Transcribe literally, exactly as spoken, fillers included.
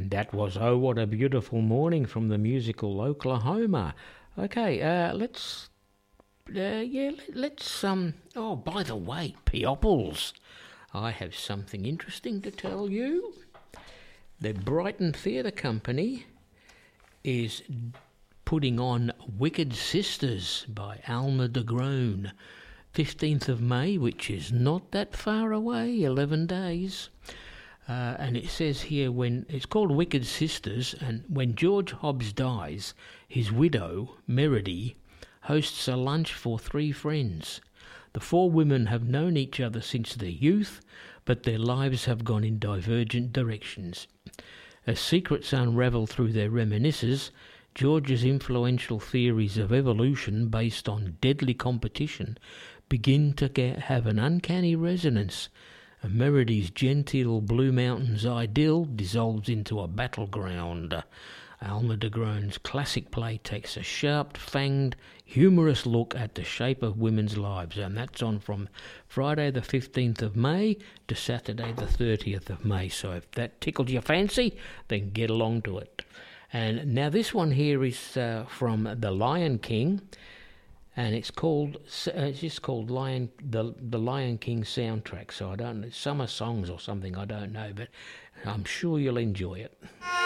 And that was Oh What a Beautiful Morning from the musical Oklahoma. Okay, uh, let's, uh, yeah, let, let's, um, oh, by the way, Peoples, I have something interesting to tell you. The Brighton Theatre Company is putting on Wicked Sisters by Alma de Groen, fifteenth of May, which is not that far away, eleven days. Uh, and it says here, when it's called Wicked Sisters, and when George Hobbs dies, his widow, Meredy, hosts a lunch for three friends. The four women have known each other since their youth, but their lives have gone in divergent directions. As secrets unravel through their reminiscences, George's influential theories of evolution based on deadly competition begin to get, have an uncanny resonance. Meredy's genteel Blue Mountains idyll dissolves into a battleground. Alma de Groen's classic play takes a sharp-fanged, humorous look at the shape of women's lives, and that's on from Friday the fifteenth of May to Saturday the thirtieth of May. So if that tickled your fancy, then get along to it. And now this one here is uh, from The Lion King, and it's called uh, it's just called Lion the the Lion King soundtrack. So I don't know, summer songs or something, I don't know, but I'm sure you'll enjoy it.